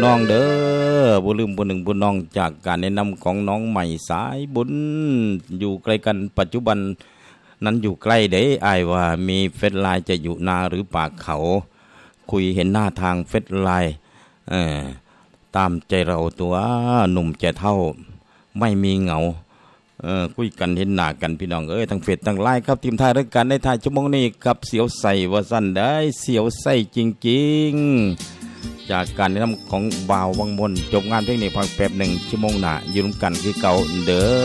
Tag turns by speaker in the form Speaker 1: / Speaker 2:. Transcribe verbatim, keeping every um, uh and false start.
Speaker 1: น้องเด้อบ่ลืมผู้หนึ่งผู้น้องจากการแนะนำของน้องใหม่สายบุญอยู่ใกล้กันปัจจุบันนั้นอยู่ใกล้เด้อ้ายว่ามีเฟซไลน์จะอยู่นาหรือปากเขาคุยเห็นหน้าทางเฟซไลน์เออตามใจเราตัวหนุ่มแก่เฒ่าไม่มีเหงาเออคุยกันเห็นหน้ากันพี่น้องเอ้ยทั้งเฟซทั้งไลน์ครับทีมท้ายรายการในท้ายชั่วโมงนี้กับเสียวใส่ว่าซั่นได้เสียวใส่จริงๆจากการแนะนำของบ่าววังมนจบงานเพลงนี้พักแป๊บหนึ่งชั่วโมงหน้าอยู่ร่วมกันคือเก่าเด้อ